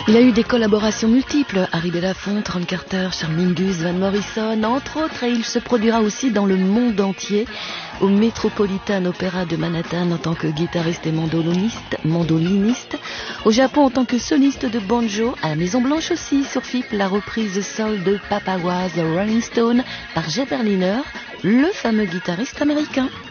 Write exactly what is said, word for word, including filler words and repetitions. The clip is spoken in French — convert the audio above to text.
Il a eu des collaborations multiples, Harry Belafonte, Ron Carter, Charles Mingus, Van Morrison, entre autres, et il se produira aussi dans le monde entier, au Metropolitan Opera de Manhattan en tant que guitariste et mandoliniste, mandoliniste, au Japon en tant que soliste de banjo, à la Maison Blanche aussi, sur F I P, la reprise soul de Papa Was a Rolling Stone par Jay Berliner, le fameux guitariste américain.